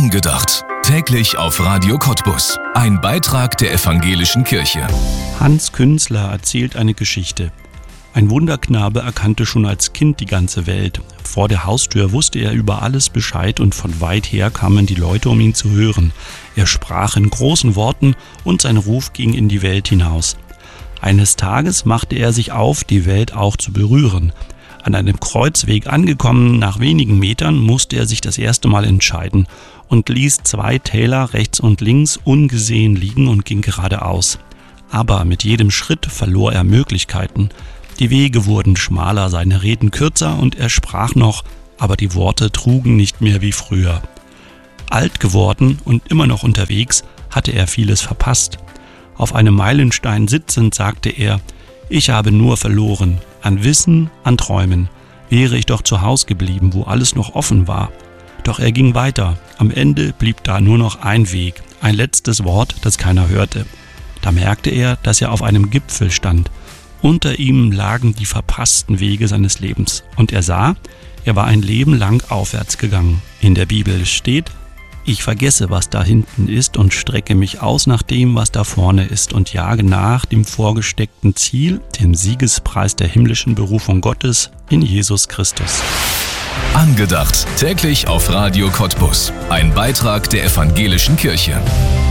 Angedacht. Täglich auf Radio Cottbus. Ein Beitrag der Evangelischen Kirche. Hans Künzler erzählt eine Geschichte. Ein Wunderknabe erkannte schon als Kind die ganze Welt. Vor der Haustür wusste er über alles Bescheid und von weit her kamen die Leute, um ihn zu hören. Er sprach in großen Worten und sein Ruf ging in die Welt hinaus. Eines Tages machte er sich auf, die Welt auch zu berühren. An einem Kreuzweg angekommen, nach wenigen Metern, musste er sich das erste Mal entscheiden und ließ 2 Täler rechts und links ungesehen liegen und ging geradeaus. Aber mit jedem Schritt verlor er Möglichkeiten. Die Wege wurden schmaler, seine Reden kürzer und er sprach noch, aber die Worte trugen nicht mehr wie früher. Alt geworden und immer noch unterwegs, hatte er vieles verpasst. Auf einem Meilenstein sitzend sagte er: Ich habe nur verloren, an Wissen, an Träumen. Wäre ich doch zu Haus geblieben, wo alles noch offen war. Doch er ging weiter. Am Ende blieb da nur noch ein Weg, ein letztes Wort, das keiner hörte. Da merkte er, dass er auf einem Gipfel stand. Unter ihm lagen die verpassten Wege seines Lebens. Und er sah, er war ein Leben lang aufwärts gegangen. In der Bibel steht: Ich vergesse, was da hinten ist und strecke mich aus nach dem, was da vorne ist und jage nach dem vorgesteckten Ziel, dem Siegespreis der himmlischen Berufung Gottes in Jesus Christus. Angedacht. Täglich auf Radio Cottbus. Ein Beitrag der Evangelischen Kirche.